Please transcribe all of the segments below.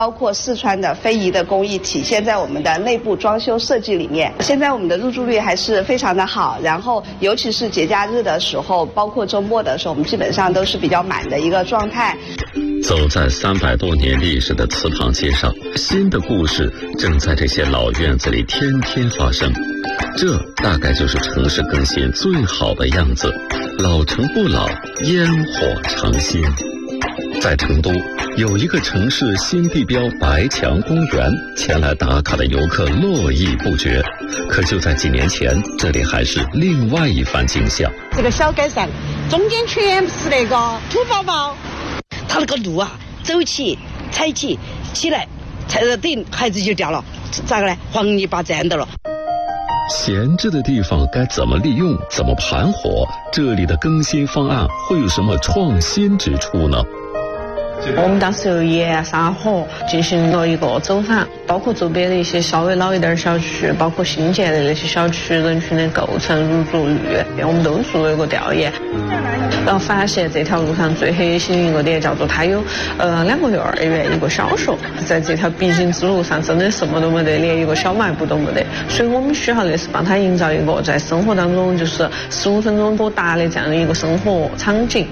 包括四川的非遗的工艺体现在我们的内部装修设计里面。现在我们的入住率还是非常的好，然后尤其是节假日的时候，包括周末的时候，我们基本上都是比较满的一个状态。 走在300多年历史的祠堂街上，新的故事正在这些老院子里天天发生。这大概就是城市更新最好的样子，老城不老，烟火常新。在成都有一个城市新地标白墙公园，前来打卡的游客络绎不绝。可就在几年前，这里还是另外一番景象。 这个小改善，中间全是那个土包包，它那个路啊，走起、踩起、起来，踩到顶，孩子就掉了，咋个呢？黄泥巴占到了。 闲置的地方该怎么利用，怎么盘活？这里的更新方案会有什么创新之处呢？ 我们当时又沿沙河进行了一个走访，包括周边的一些稍微老一点的小区，包括新建的那些小区人群的构成、入住率，我们都做了一个调研，然后发现这条路上最核心的一个点叫做它有2个幼儿园，一个小学，在这条必经之路上真的什么都没得，连一个小卖部都没得，所以我们需要的是帮他营造一个在生活当中就是15分钟多达的这样的一个生活场景。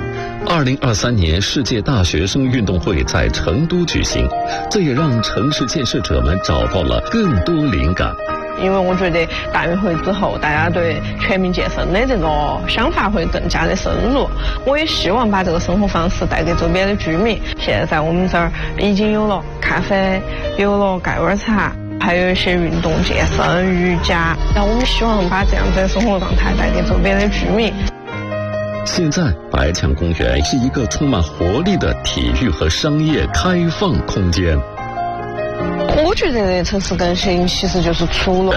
2023年世界大学生运动会在成都举行，这也让城市建设者们找到了更多灵感。 因为我觉得大运会之后，大家对全民健身的这个想法会更加的深入。我也希望把这个生活方式带给周边的居民。现在我们这儿已经有了咖啡，有了盖碗茶，还有一些运动健身、瑜伽。那我们希望把这样子的生活状态带给周边的居民。 现在白墙公园是一个充满活力的体育和商业开放空间。 我觉得城市更新其实就是除了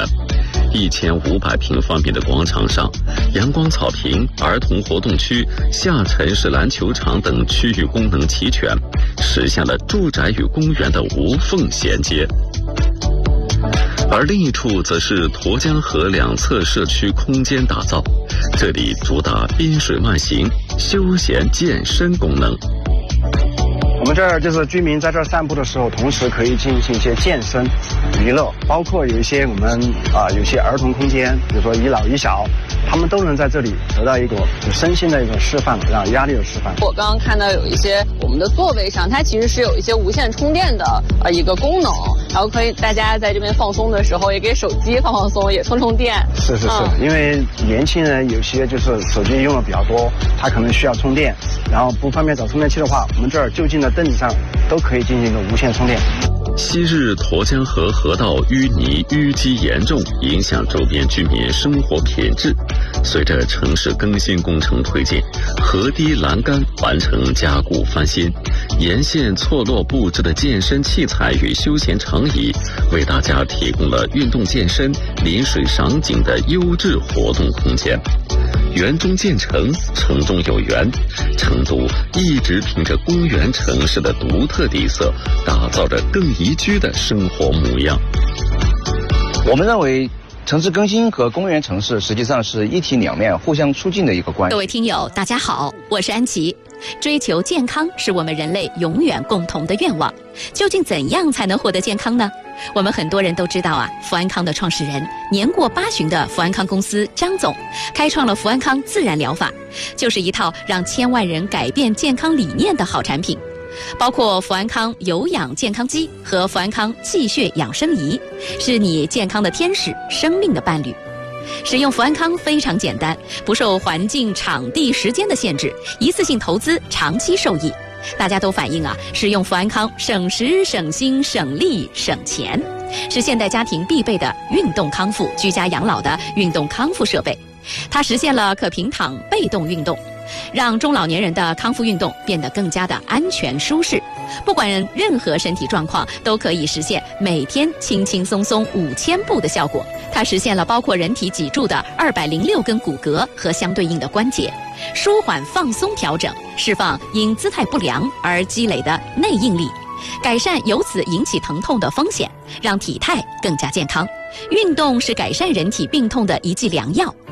1500平方米的广场上，阳光草坪、儿童活动区、下沉式篮球场等区域功能齐全，实现了住宅与公园的无缝衔接。而另一处则是沱江河两侧社区空间打造，这里主打滨水慢行、休闲健身功能。 我们这儿就是居民在这儿散步的时候，同时可以进行一些健身、娱乐，包括有一些我们有些儿童空间，比如说一老一小，他们都能在这里得到一个身心的一种释放，让压力的释放。 我刚刚看到有一些我们的座位上，它其实是有一些无线充电的一个功能，然后可以大家在这边放松的时候，也给手机放放松，也充充电。 是，因为年轻人有些就是手机用的比较多，他可能需要充电，然后不方便找充电器的话，我们这儿就近的凳子上都可以进行一个无线充电。 昔日沱江河河道淤泥淤积严重，影响周边居民生活品质。随着城市更新工程推进，河堤栏杆完成加固翻新，沿线错落布置的健身器材与休闲长椅，为大家提供了运动健身、临水赏景的优质活动空间。园中见城，城中有园。成都一直凭着公园城市的独特底色，打造着更宜居的生活模样。 我们认为城市更新和公园城市实际上是一体两面、互相促进的一个关系。 各位听友大家好，我是安琪。追求健康是我们人类永远共同的愿望，究竟怎样才能获得健康呢？我们很多人都知道啊，福安康的创始人年过80的福安康公司张总开创了福安康自然疗法，就是一套让千万人改变健康理念的好产品。包括福安康有氧健康机和福安康气血养生仪，是你健康的天使，生命的伴侣。使用福安康非常简单，不受环境、场地、时间的限制，一次性投资，长期受益。大家都反映啊，使用福安康省时、省心、省力、省钱，是现代家庭必备的运动康复、居家养老的运动康复设备。它实现了可平躺被动运动，让中老年人的康复运动变得更加的安全舒适。不管任何身体状况，都可以实现每天轻轻松松5000步的效果。它实现了包括人体脊柱的206根骨骼和相对应的关节，舒缓放松调整，释放因姿态不良而积累的内应力，改善由此引起疼痛的风险，让体态更加健康。运动是改善人体病痛的一剂良药，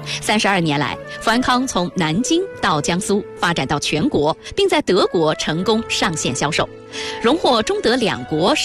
32年来，富安康从南京到江苏，发展到全国，并在德国成功上线销售，荣获中德两国